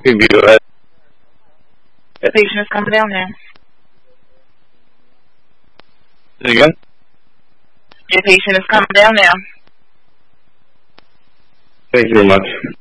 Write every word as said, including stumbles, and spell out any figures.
You can go ahead. The patient is coming down now. Say again? Your patient is coming down now. Thank you very much.